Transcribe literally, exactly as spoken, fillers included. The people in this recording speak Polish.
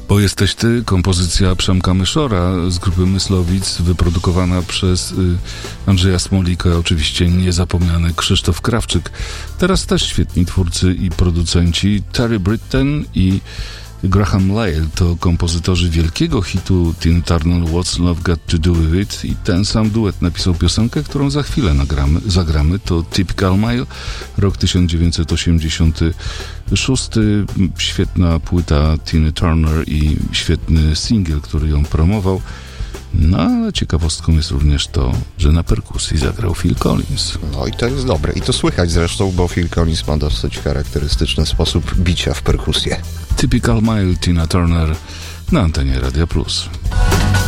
Bo jesteś ty, kompozycja Przemka Myszora z grupy Myslowic, wyprodukowana przez y, Andrzeja Smolika, oczywiście niezapomniany Krzysztof Krawczyk. Teraz też świetni twórcy i producenci Terry Britten i Graham Lyle to kompozytorzy wielkiego hitu Tina Turner What's Love Got to Do With It i ten sam duet napisał piosenkę, którą za chwilę nagramy, zagramy. To Typical Male, rok tysiąc dziewięćset osiemdziesiąty szósty. Świetna płyta Tina Turner i świetny singiel, który ją promował. No ale ciekawostką jest również to, że na perkusji zagrał Phil Collins. No i to jest dobre. I to słychać zresztą, bo Phil Collins ma dosyć charakterystyczny sposób bicia w perkusję. Typical Male, Tina Turner na antenie Radia Plus.